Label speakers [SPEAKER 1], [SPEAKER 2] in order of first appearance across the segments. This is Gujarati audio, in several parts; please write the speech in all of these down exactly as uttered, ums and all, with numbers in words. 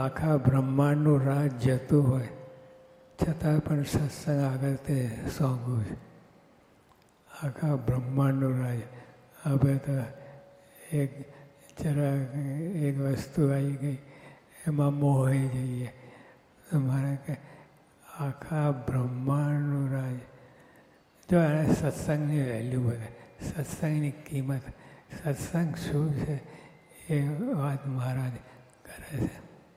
[SPEAKER 1] આખા બ્રહ્માંડનું રાજ જતું હોય છતાં પણ સત્સંગ આગળ તે સોંગવું છે. આખા બ્રહ્માંડનું રાજ. હવે તો એક જરા એક વસ્તુ આવી ગઈ એમાં મોહાઈ જઈએ. મારે કે આખા બ્રહ્માંડનું રાજ. જો એને સત્સંગની વેલ્યુ વધે, સત્સંગની કિંમત, સત્સંગ શું છે એ વાત મહારાજ કરે છે.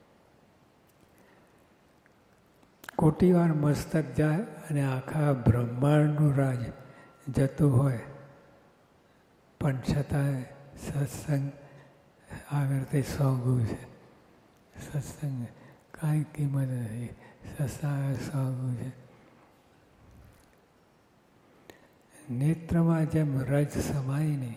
[SPEAKER 1] કોટી વાર મસ્તક જાય અને આખા બ્રહ્માંડનું રાજ જતું હોય પણ છતાંય સત્સંગ આગળ તે સોંગવું છે. સત્સંગ કાંઈ કિંમત નથી, સત્સંગ સોંગવું છે. નેત્રમાં જેમ રજ સમાય નહીં,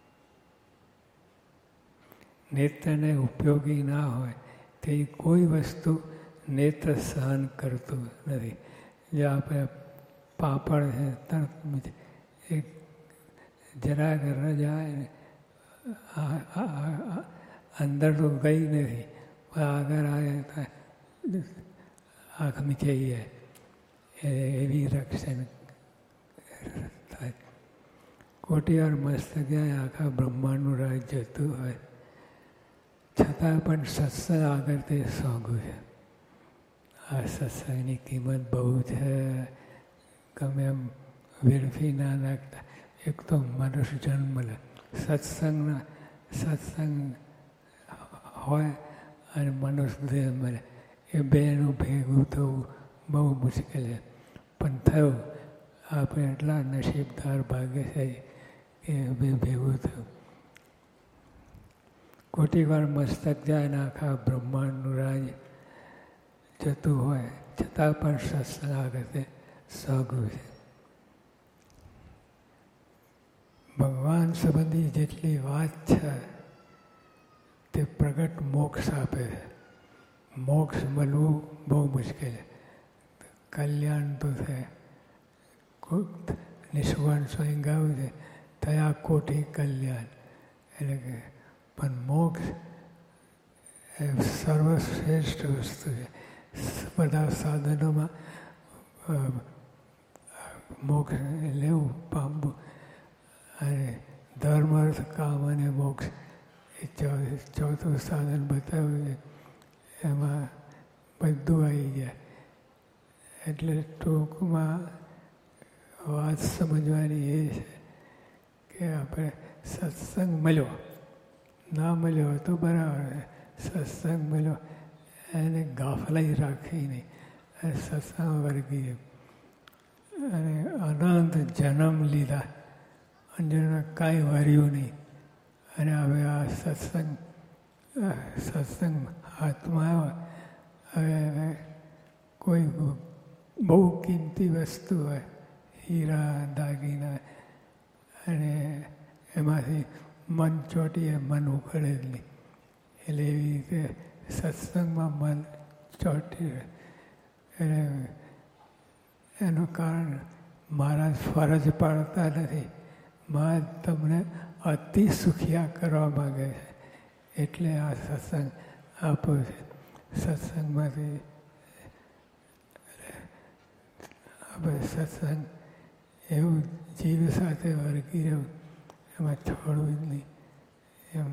[SPEAKER 1] નેત્રને ઉપયોગી ના હોય તે કોઈ વસ્તુ નેત્ર સહન કરતું નથી. જે આપણે પાપડ છે તરત એક જરાક રજ આવે અંદર તો ગઈ નથી પણ આગળ આવે આંખ મીચાઈ જાય. એવી રક્ષણ થાય. કોટી વાર મસ્તક જાય આખા બ્રહ્માંડનું રાજ જતું હોય છતાં પણ સત્સંગ આગળ તે સોંગવું છે. આ સત્સંગની કિંમત બહુ છે. ગમે એમ વેડફી ના નાખતા. એક તો મનુષ્ય જન્મ મળે, સત્સંગના સત્સંગ હોય અને મનુષ્ય દેહ મળે, એ બેનું ભેગું થવું બહુ મુશ્કેલ છે. પણ થયું. આપણે એટલા નસીબદાર ભાગ્યશાળી કે બે ભેગું થયું. કોટી વાર મસ્તક જાય ને આખા બ્રહ્માંડનું રાજ જતું હોય છતાં પણ સત્સંગ આગળ તે સોંગવું છે. ભગવાન સંબંધી જેટલી વાત છે તે પ્રગટ મોક્ષ આપે છે. મોક્ષ મળવું બહુ મુશ્કેલ છે. કલ્યાણ તો છે. નિષ્કાળ સ્વયં ગાયું છે તયા કોટી કલ્યાણ. એટલે કે પણ મોક્ષ એ સર્વશ્રેષ્ઠ વસ્તુ છે. બધા સાધનોમાં મોક્ષ લેવું પામવું અને ધર્મ અર્થ કામ અને મોક્ષ એ ચોથું સાધન બતાવ્યું છે. એમાં બધું આવી જાય. એટલે ટૂંકમાં વાત સમજવાની એ છે કે આપણે સત્સંગ મળ્યો, ના મળ્યો તો બરાબર. સત્સંગ મળ્યો એને ગાફલાઈ રાખી નહીં અને સત્સંગ વર્ગી અને અનંત જન્મ લીધા અને કાંઈ વર્યું નહીં. અને હવે આ સત્સંગ સત્સંગ હાથમાં આવ્યો. હવે કોઈ બહુ કિંમતી વસ્તુ હોય, હીરા દાગીના, અને એમાંથી મન ચોંટીએ મન ઉખડે જ નહીં. એટલે એવી રીતે સત્સંગમાં મન ચોંટી રહે. એટલે એનું કારણ મહારાજ ફરજ પાડતા નથી. મહારાજ તમને અતિ સુખિયા કરવા માગે છે. એટલે આ સત્સંગ આપો છે. સત્સંગમાંથી આપણે સત્સંગ એવું જીવ સાથે વર્ગી રહ્યું, એમાં છોડવું જ નહીં. એમ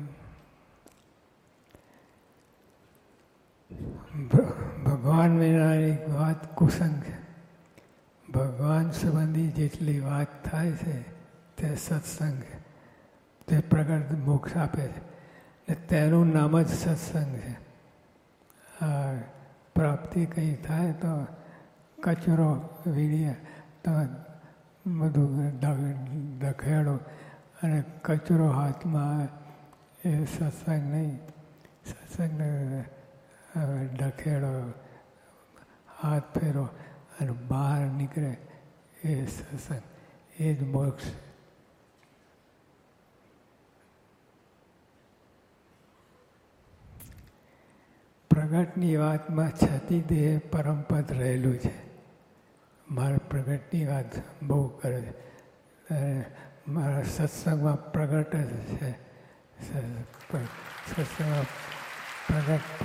[SPEAKER 1] ભગવાન વિનાની વાત કુસંગ છે. ભગવાન સંબંધી જેટલી વાત થાય છે તે સત્સંગ છે. તે પ્રગટ મોક્ષ આપે છે. ને તેનું નામ જ સત્સંગ છે. આ પ્રાપ્તિ કંઈ થાય તો કચરો વીણીએ તો બધું દખેડો અને કચરો હાથમાં આવે એ સત્સંગ નહીં. સત્સંગ દખેડો, હાથ ફેરો અને બહાર નીકળે એ સત્સંગ, એ જ મોક્ષ. પ્રગટની વાતમાં છતી દેહ પરમપદ રહેલું છે. મારા પ્રગટની વાત બહુ કરે છે. મારા સત્સંગમાં પ્રગટ જ છે. સત્સંગમાં પ્રગટ